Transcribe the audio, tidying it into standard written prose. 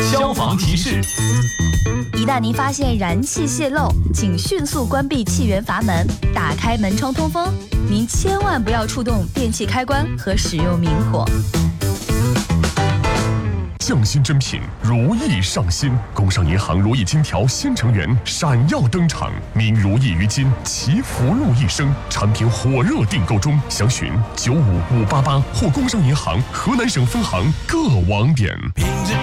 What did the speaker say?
消防提示： 一旦您发现燃气泄漏，请迅速关闭气源阀门，打开门窗通风。您千万不要触动电器开关和使用明火。 匠心珍品，如意上新。工商银行如意金条新成员闪耀登场，名如意于今，祈福禄一生。产品火热订购中，详询95588或工商银行河南省分行各网点。